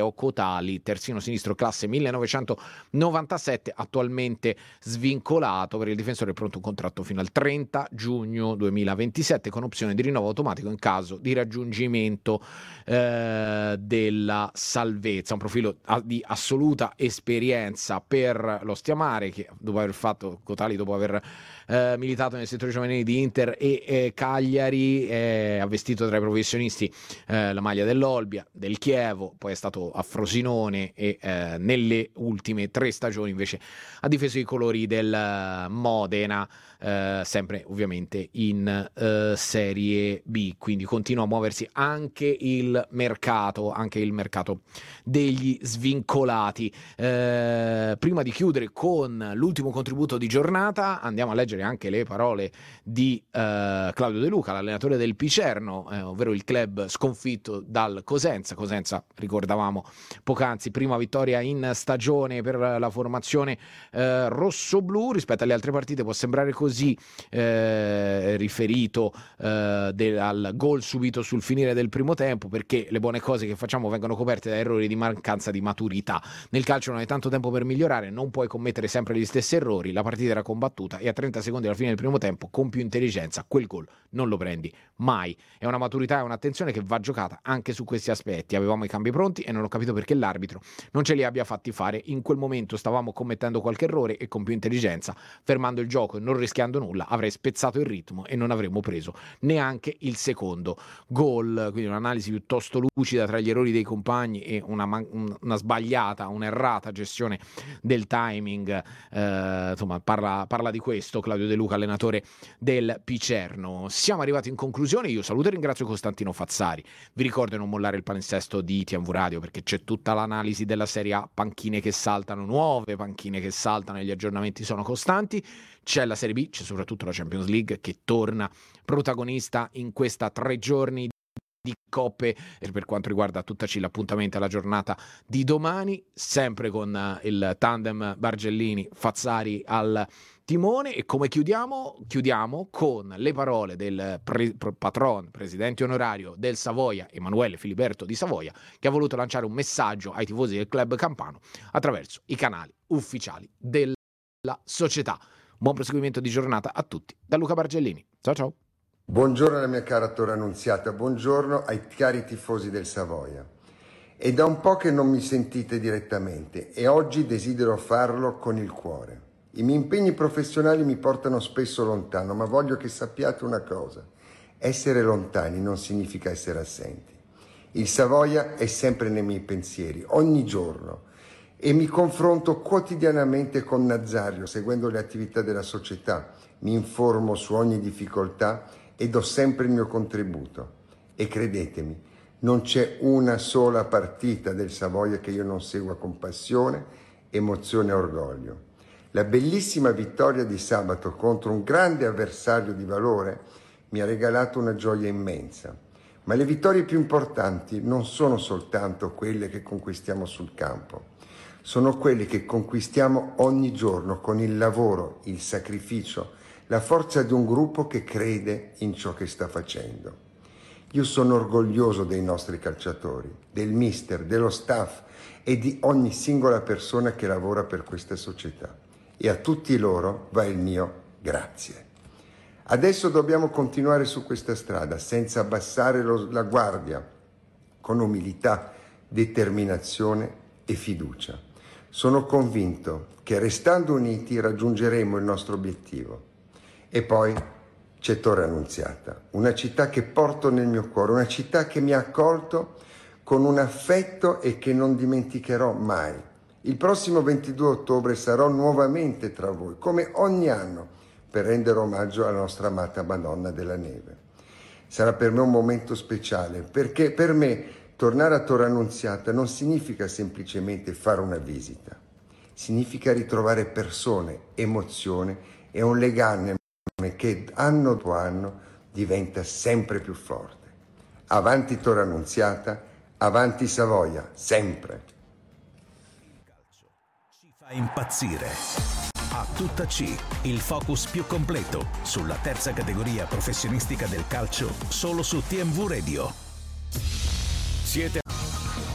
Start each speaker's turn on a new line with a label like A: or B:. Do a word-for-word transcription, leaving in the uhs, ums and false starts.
A: Matteo Cotali, terzino sinistro classe millenovecentonovantasette, attualmente svincolato. Per il difensore è pronto un contratto fino al trenta giugno duemilaventisette con opzione di rinnovo automatico in caso di raggiungimento eh, della salvezza. Un profilo di assoluta esperienza per lo Stiamare, che dopo aver fatto Cotali, dopo aver eh, militato nel settore giovanile di Inter e eh, Cagliari, eh, ha vestito tra i professionisti eh, la maglia dell'Olbia, del Chievo, poi è stato a Frosinone e eh, nelle ultime tre stagioni invece ha difeso i colori del Modena, eh, sempre ovviamente in eh, Serie B, quindi continua a muoversi anche il mercato, anche il mercato degli svincolati. Eh, prima di chiudere con l'ultimo contributo di giornata, andiamo a leggere anche le parole di eh, Claudio De Luca, l'allenatore del Picerno, eh, ovvero il club sconfitto dal Cosenza. Cosenza, ricordavamo poc'anzi, prima vittoria in stagione per la formazione eh, rossoblu. Rispetto alle altre partite può sembrare così, eh, riferito eh, del, al gol subito sul finire del primo tempo, perché le buone cose che facciamo vengono coperte da errori di mancanza di maturità. Nel calcio non hai tanto tempo per migliorare, non puoi commettere sempre gli stessi errori. La partita era combattuta e a trenta secondi alla fine del primo tempo, con più intelligenza, quel gol non lo prendi mai. È una maturità e un'attenzione che va giocata anche su questi aspetti. Avevamo i cambi pronti e non ho capito perché l'arbitro non ce li abbia fatti fare. In quel momento stavamo commettendo qualche errore e con più intelligenza, fermando il gioco e non rischiando nulla, avrei spezzato il ritmo e non avremmo preso neanche il secondo gol. Quindi un'analisi piuttosto lucida tra gli errori dei compagni e una, una sbagliata, un'errata gestione del timing. Eh, insomma, parla, parla di questo Claudio De Luca, allenatore del Picerno. Siamo arrivati in conclusione. Io saluto e ringrazio Costantino Fazzari. Vi ricordo di non mollare il palinsesto di T V Radio, perché c'è tutta l'analisi della Serie A, panchine che saltano, nuove panchine che saltano e gli aggiornamenti sono costanti. C'è la Serie B, c'è soprattutto la Champions League che torna protagonista in questa tre giorni di coppe. E per quanto riguarda tuttaci l'appuntamento alla giornata di domani, sempre con il tandem Bargellini-Fazzari al timone. E come chiudiamo? Chiudiamo con le parole del pre- patron, presidente onorario del Savoia, Emanuele Filiberto di Savoia, che ha voluto lanciare un messaggio ai tifosi del club campano attraverso i canali ufficiali della società. Buon proseguimento di giornata a tutti da Luca Bargellini. Ciao ciao.
B: Buongiorno alla mia cara Tora Annunziata, buongiorno ai cari tifosi del Savoia. È da un po' che non mi sentite direttamente e oggi desidero farlo con il cuore. I miei impegni professionali mi portano spesso lontano, ma voglio che sappiate una cosa: essere lontani non significa essere assenti. Il Savoia è sempre nei miei pensieri, ogni giorno, e mi confronto quotidianamente con Nazario, seguendo le attività della società, mi informo su ogni difficoltà e do sempre il mio contributo. E credetemi, non c'è una sola partita del Savoia che io non segua con passione, emozione e orgoglio. La bellissima vittoria di sabato contro un grande avversario di valore mi ha regalato una gioia immensa. Ma le vittorie più importanti non sono soltanto quelle che conquistiamo sul campo, sono quelle che conquistiamo ogni giorno con il lavoro, il sacrificio, la forza di un gruppo che crede in ciò che sta facendo. Io sono orgoglioso dei nostri calciatori, del mister, dello staff e di ogni singola persona che lavora per questa società. E a tutti loro va il mio grazie. Adesso dobbiamo continuare su questa strada senza abbassare lo, la guardia, con umiltà, determinazione e fiducia. Sono convinto che restando uniti raggiungeremo il nostro obiettivo. E poi c'è Tora Annunziata, una città che porto nel mio cuore, una città che mi ha accolto con un affetto e che non dimenticherò mai. Il prossimo ventidue ottobre sarò nuovamente tra voi, come ogni anno, per rendere omaggio alla nostra amata Madonna della Neve. Sarà per me un momento speciale, perché per me tornare a Tora Annunziata non significa semplicemente fare una visita. Significa ritrovare persone, emozione e un legame che anno dopo anno diventa sempre più forte. Avanti Tora Annunziata, avanti Savoia, sempre.
C: Il calcio ci fa impazzire. A tutta C, il focus più completo sulla terza categoria professionistica del calcio, solo su T V Radio. Siete